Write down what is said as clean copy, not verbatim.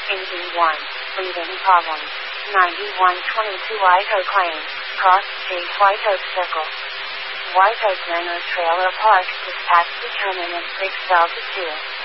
81. Breathing problems. 9122 White Oak Lane. Cross Street White Oak Circle. White Oak Manor Trailer Park. Dispatch determinant 6 Delta 2.